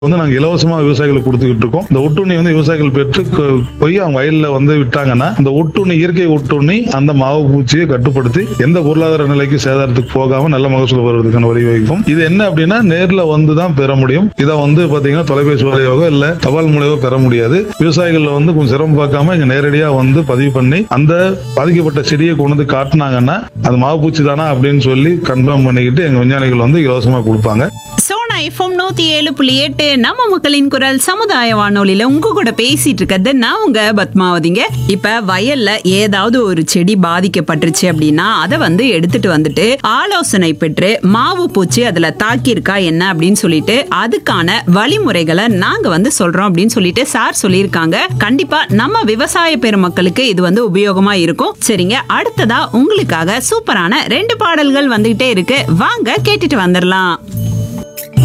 வந்து நாங்க இலவசமா விவசாயிகளுக்கு கொடுத்துக்கிட்டு இருக்கோம். இந்த ஒட்டுண்ணி வந்து விவசாயிகள் பெற்று போய் அவங்க வயல்ல வந்து விட்டாங்கன்னா இந்த ஒட்டுண்ணி இயற்கை ஒட்டுண்ணி அந்த மாவு பூச்சியை கட்டுப்படுத்தி எந்த பொருளாதார நிலைக்கு சேதாரத்துக்கு போகாம நல்ல மகசூல் வருவதற்கான வழிவகுக்கும். இது என்ன அப்படின்னா நேர்ல வந்து தான் பெற முடியும். இதை வந்து பாத்தீங்கன்னா தொலைபேசி வழியாக இல்ல தபால் மூலியமா பெற முடியாது. விவசாயிகள் வந்து கொஞ்சம் சிரமம் பார்க்காம இங்க நேரடியா வந்து பதிவு பண்ணி அந்த பாதிக்கப்பட்ட செடியை கொண்டு வந்து காட்டினாங்கன்னா அது மாவு பூச்சி தானா அப்படின்னு சொல்லி கன்ஃபார்ம் பண்ணிக்கிட்டு எங்க விஞ்ஞானிகள் வந்து இலவசமா கொடுப்பாங்க. சோனா எஃப்எம் 107.8 நம்ம மக்களின் குரல் சமுதாய வானொலியில உங்க கூட பேசிட்டு இருக்கிறது நான் உங்க பத்மாவதிங்க. இப்ப வயல்ல ஏதாவது ஒரு செடி பாதிக்கப்பட்டுருச்சு அப்படின்னா அதை வந்து எடுத்துட்டு வந்துட்டு ஆலோசனை பெற்று மாவு பூச்சி அதுல தாக்கியிருக்கா என்ன அப்படின்னு சொல்லிட்டு அதுக்கான வழிமுறைகளை நாங்க வந்து சொல்றோம் அப்படின்னு சொல்லிட்டு சார் சொல்லியிருக்காங்க. கண்டிப்பா நம்ம விவசாய பெருமக்களுக்கு இது வந்து உபயோகமா இருக்கும். சரிங்க, அடுத்ததா உங்களுக்காக சூப்பரான 2 பாடல்கள் வந்துகிட்டே இருக்கு. வாங்க கேட்டுட்டு வந்துடலாம்.